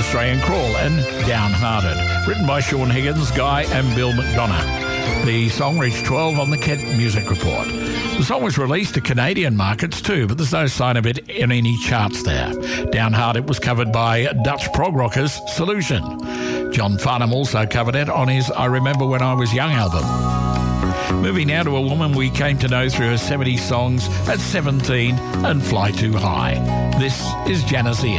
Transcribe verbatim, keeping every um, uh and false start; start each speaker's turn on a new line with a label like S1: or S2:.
S1: Australian Crawl and Downhearted, written by Sean Higgins, Guy and Bill McDonough. The song reached twelve on the Kent Music Report. The song was released to Canadian markets too, but there's no sign of it in any charts there. Downhearted was covered by Dutch prog rockers Solution. John Farnham also covered it on his I Remember When I Was Young album. Moving now to a woman we came to know through her seventies songs at seventeen and Fly Too High. This is Janice Ian.